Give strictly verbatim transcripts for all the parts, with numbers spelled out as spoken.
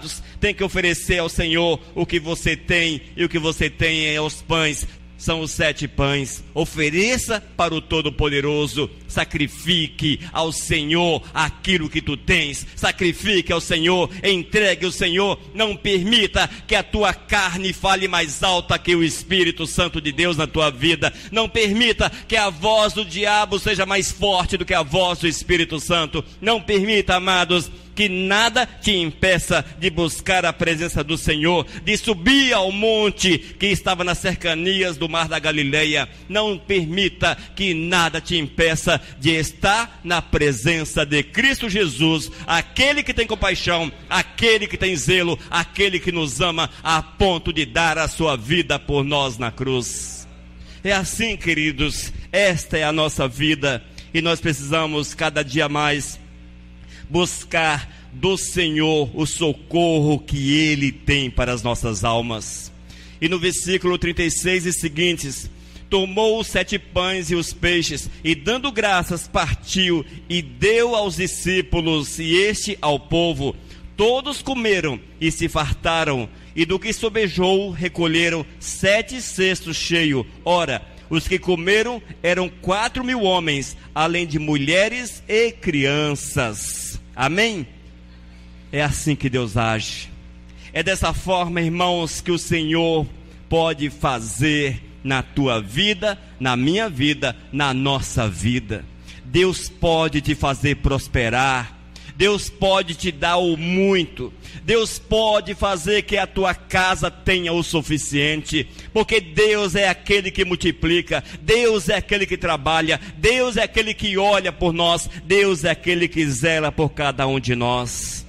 tem que oferecer ao Senhor o que você tem, e o que você tem é os pães. São os sete pães. Ofereça para o Todo-Poderoso. Sacrifique ao Senhor aquilo que tu tens. Sacrifique ao Senhor, entregue ao Senhor. Não permita que a tua carne fale mais alta que o Espírito Santo de Deus na tua vida. Não permita que a voz do diabo seja mais forte do que a voz do Espírito Santo. Não permita, amados, que nada te impeça de buscar a presença do Senhor, de subir ao monte que estava nas cercanias do mar da Galileia. Não permita que nada te impeça de estar na presença de Cristo Jesus, aquele que tem compaixão, aquele que tem zelo, aquele que nos ama a ponto de dar a sua vida por nós na cruz. É assim, queridos, esta é a nossa vida, e nós precisamos cada dia mais buscar do Senhor o socorro que Ele tem para as nossas almas. E no versículo trinta e seis e seguintes: tomou os sete pães e os peixes, e dando graças partiu, e deu aos discípulos, e este ao povo. Todos comeram e se fartaram, e do que sobejou recolheram sete cestos cheios. Ora, os que comeram eram quatro mil homens, além de mulheres e crianças. Amém? É assim que Deus age. É dessa forma, irmãos, que o Senhor pode fazer na tua vida, na minha vida, na nossa vida. Deus pode te fazer prosperar. Deus pode te dar o muito. Deus pode fazer que a tua casa tenha o suficiente, porque Deus é aquele que multiplica, Deus é aquele que trabalha, Deus é aquele que olha por nós, Deus é aquele que zela por cada um de nós.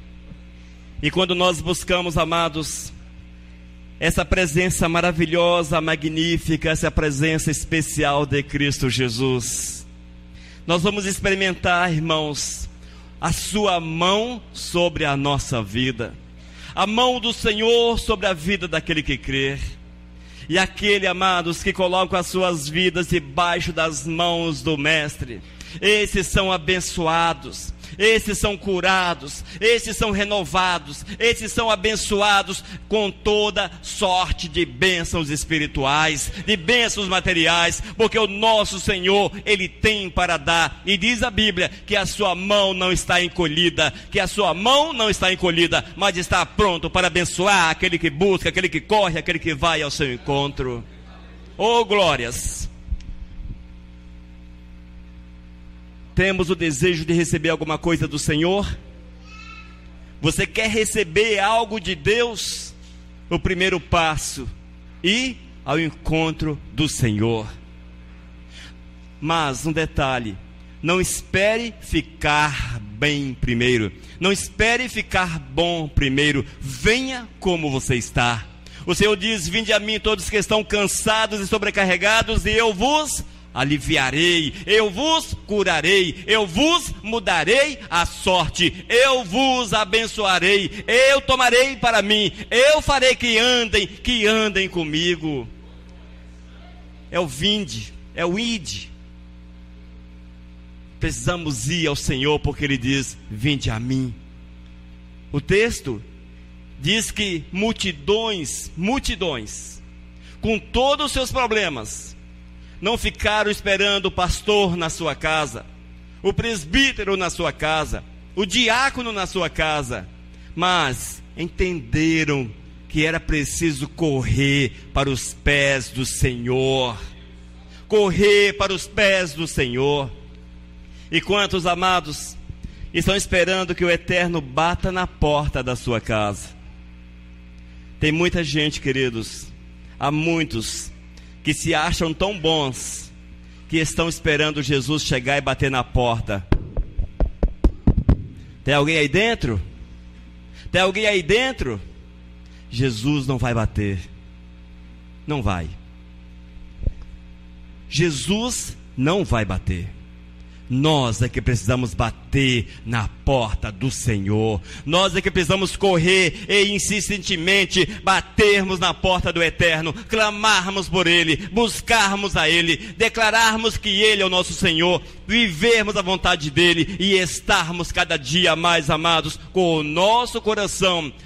E quando nós buscamos, amados, essa presença maravilhosa, magnífica, essa presença especial de Cristo Jesus, nós vamos experimentar, irmãos, a sua mão sobre a nossa vida, a mão do Senhor sobre a vida daquele que crê. E aquele, amados, que colocam as suas vidas debaixo das mãos do Mestre, esses são abençoados, esses são curados, esses são renovados, esses são abençoados com toda sorte de bênçãos espirituais, de bênçãos materiais, porque o nosso Senhor, Ele tem para dar. E diz a Bíblia que a sua mão não está encolhida, que a sua mão não está encolhida, mas está pronto para abençoar aquele que busca, aquele que corre, aquele que vai ao seu encontro. Oh, glórias! Temos o desejo de receber alguma coisa do Senhor? Você quer receber algo de Deus? O primeiro passo: ir ao encontro do Senhor. Mas um detalhe: não espere ficar bem primeiro, não espere ficar bom primeiro. Venha como você está. O Senhor diz: vinde a mim todos que estão cansados e sobrecarregados, e eu vos aliviarei, eu vos curarei, eu vos mudarei a sorte, eu vos abençoarei, eu tomarei para mim, eu farei que andem, que andem comigo. É o vinde, é o ide. Precisamos ir ao Senhor, porque Ele diz: vinde a mim. O texto diz que multidões, multidões, com todos os seus problemas, não ficaram esperando o pastor na sua casa, o presbítero na sua casa, o diácono na sua casa, mas entenderam que era preciso correr para os pés do Senhor, correr para os pés do Senhor. E quantos, amados, estão esperando que o Eterno bata na porta da sua casa? Tem muita gente, queridos, há muitos que se acham tão bons, que estão esperando Jesus chegar e bater na porta. Tem alguém aí dentro? Tem alguém aí dentro? Jesus não vai bater. Não vai. Jesus não vai bater. Nós é que precisamos bater na porta do Senhor. Nós é que precisamos correr e insistentemente batermos na porta do Eterno, clamarmos por Ele, buscarmos a Ele, declararmos que Ele é o nosso Senhor, vivermos a vontade dEle e estarmos cada dia mais, amados, com o nosso coração